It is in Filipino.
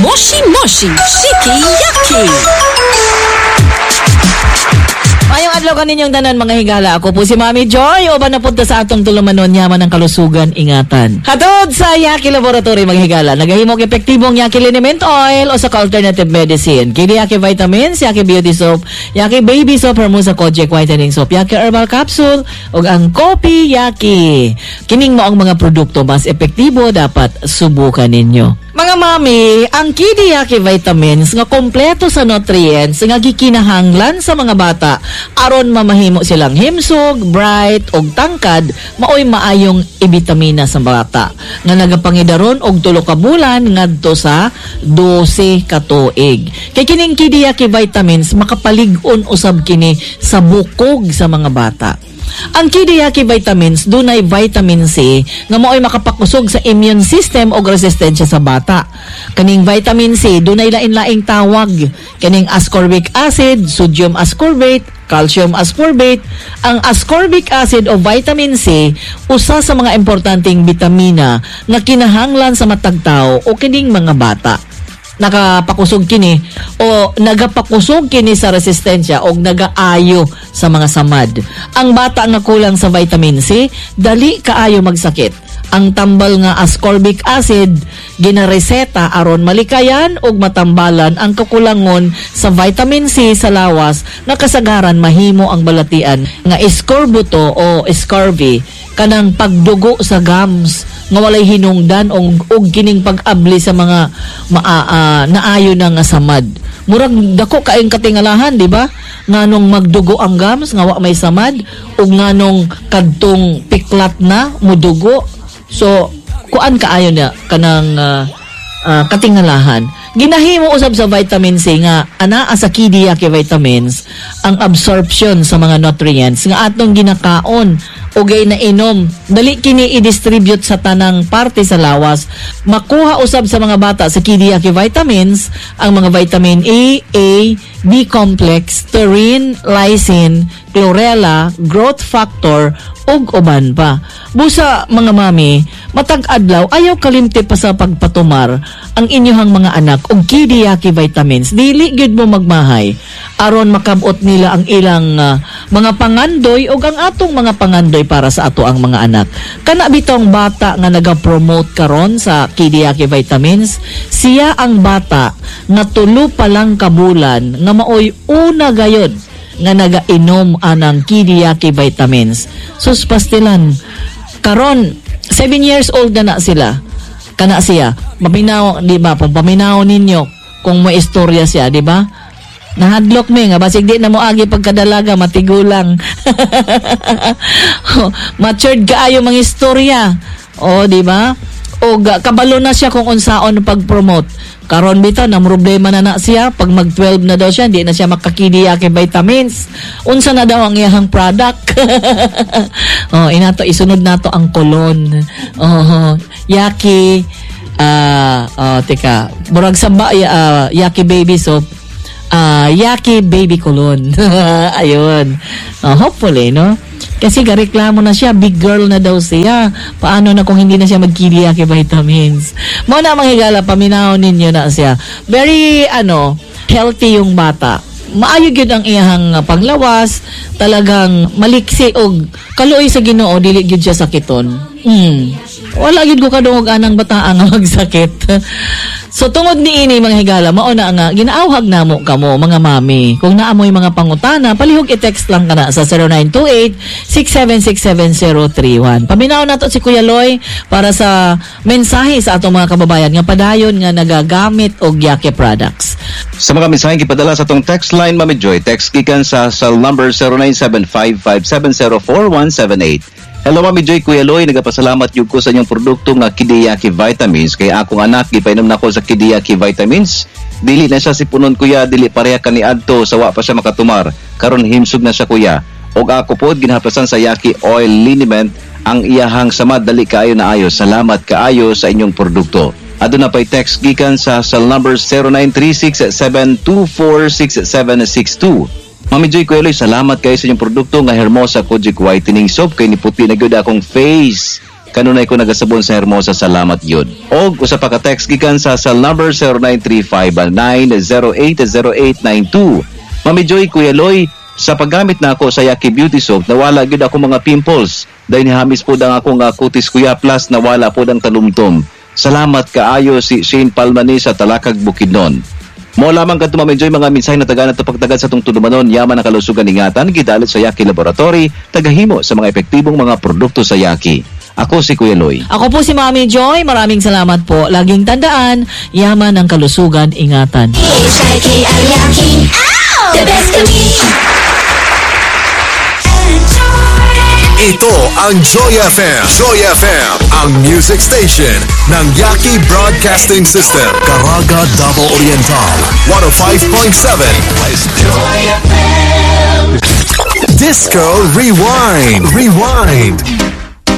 Moshi Moshi Shiki Yaki. Mayong adlaw kaninyong tanan mga higala. Ako po si Mami Joy. Uban na punta sa atong tulumanon yaman ng kalusugan ingatan. Hatod sa Yaki Laboratory mga higala. Nagahimok epektibong Yaki Liniment Oil o sa alternative medicine. Kini Yaki Vitamins, Yaki Beauty Soap, Yaki Baby Soap, Hermosa Kojic Whitening Soap, Yaki Herbal Capsule, o ang Kopi Yaki. Kining mo ang mga produkto mas epektibo dapat subukan ninyo. Mga mami, ang Kidi Yaki Vitamins nga kompleto sa nutrients nga gikinahanglan sa mga bata aron mamahimo silang himsog, bright og tangkad maoy maayong ibitamina sa bata nga nagapangidaron og 3 ka bulan ngadto sa 12 ka tuig. Kay kining Kidi Yaki Vitamins makapalig-on usab kini sa bukog sa mga bata. Ang Kidi Yaki Vitamins dunay vitamin C nga maoy makapakusog sa immune system og resistensya sa bata. Kaning vitamin C dunay lain-laing tawag. Kaning ascorbic acid, sodium ascorbate, calcium ascorbate. Ang ascorbic acid o vitamin C usa sa mga importanteng bitamina nga kinahanglan sa matag tawo o kining mga bata. Nagapakusog kini o nagapakusog kini sa resistensya o nagaayo sa mga samad. Ang bata nga kulang sa vitamin C, dali kaayo magsakit. Ang tambal nga ascorbic acid ginareseta aron malikayan og matambalan ang kakulangon sa vitamin C sa lawas nga kasagaran mahimo ang balatian nga escorbuto o scurvy kanang pagdugo sa gums nga walay hinungdan og kining pag-abli sa mga naayo na nga samad. Murag dako kaayong katingalahan, di ba? Nganong magdugo ang gums nga wa may samad ug nganong kadtong piklat na mudugo. So kuan kaayo na kanang katingalahan. Ginahimo usab sa vitamin C nga anaa sa Kidi Yaki Vitamins ang absorption sa mga nutrients nga atong ginakaon o gay na inom. Dali kini i-distribute sa tanang parte sa lawas. Makuha usab sa mga bata sa Kidi Yaki Vitamins ang mga vitamin A, B-complex, taurine, lysine, chlorella, growth factor, ug uban pa. Busa mga mami, matag adlaw ayaw kalimti pa sa pagpatumar ang inyohang mga anak og Kidi Yaki Vitamins. Dili gyud mo magmahay aron makabot nila ang ilang mga pangandoy ug ang atong mga pangandoy para sa ato ang mga anak. Kana bitong bata nga naga-promote karon sa Kidi Yaki Vitamins, siya ang bata nga 3 pa lang ka bulan nga maoy una gayod nga nagainom anang Kidi Yaki Vitamins. Sus pastilan karon 7 years old na sila. Kana siya, maminaw, di ba? Paminaw ninyo kung may istorya siya, di ba? Nahadlok mi nga basig di na mo agi pagkadalaga matigulang. Matured kaayo mga istorya. O, di ba? O kabalo na siya kung unsaon pag-promote. Karon bitaw na problema na siya pag mag-12 na daw siya, hindi na siya makakidi Yaki Vitamins. Unsa na daw ang iyang product? Oh, inato isunod nato ang kolon. Oh, Yaki teka, murag sa Yaki Baby Soap. Yaki Baby Cologne. Ayun. Hopefully, no? Kasi gareklamo na siya, big girl na daw siya. Paano na kung hindi na siya mag-Kidi Yaki Vitamins? Muna mga higala, paminaw ninyo na siya. Very, healthy yung bata. Maayog yun ang iyang panglawas. Talagang maliksi og kaluoy sa Ginoo, dili yun siya sakiton. Wala yun ko kadungog anang bataan nga magsakit. So tungod ni ini mga higala, mauna nga ginaawhag namo kamo mga mami. Kung naamoy mga pangutana, palihog i-text lang kana sa 0928-6767031. Paminaw nato si Kuya Loy para sa mensahe sa atong mga kababayan nga padayon nga nagagamit og Yaki products. Sa mga mensahe gipadala sa atong text line Mami Joy, text gikan sa cell number 09755704-178. Hello Mami Joy, Kuya Loy, nagapasalamat yun ko sa inyong produkto nga Kidi Yaki Vitamins. Kaya akong anak, gipainom na ko sa Kidi Yaki Vitamins. Dili na siya sipunon kuya, dili pareha ka ni Adto, sawa pa siya makatumar. Karon himsog na siya kuya. Og ako po, ginahaplasan sa Yaki Oil Liniment, ang iyahang samad, dali kaayo na ayo. Salamat kaayo sa inyong produkto. Adto na pa'y text gikan sa cell number 0936-724-6762. Mami Joy, Kuya Loy, salamat kayo sa inyong produkto nga Hermosa Kojic Whitening Soap. Kay niputi na gyud akong face. kanunay ko nagasabon sa Hermosa, salamat yun. Og usa pa ka text gikan sa cell number 0935-908-0892. Mami Joy, Kuya Loy, sa paggamit na ako sa Yaki Beauty Soap, nawala gyud ako mga pimples. Dahil nihamis po ang akong kutis Kuya, plus nawala po ang talumtom. Salamat kaayo si Shane Palmani sa Talakag, Bukidnon. Mo lamang kadto Mami Joy, mga mensahe na taganat na pagtagad sa itong tulumanon, yaman ang kalusugan ingatan, gidalit sa Yaki Laboratory, tagahimo sa mga epektibong mga produkto sa Yaki. Ako si Kuya Loy. Ako po si Mami Joy. Maraming salamat po. Laging tandaan, yaman ang kalusugan ingatan. Yaki ang Yaki. The best to me. Ito ang Joy FM. Joy FM, ang music station ng Yaki Broadcasting System. Caraga, Davao Oriental, 105.7. Joy FM. Disco Rewind. Rewind.